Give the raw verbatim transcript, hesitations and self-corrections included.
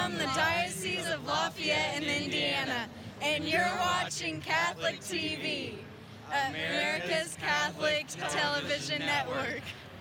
from the Diocese of Lafayette in Indiana, and you're watching Catholic T V, America's Catholic Television Network.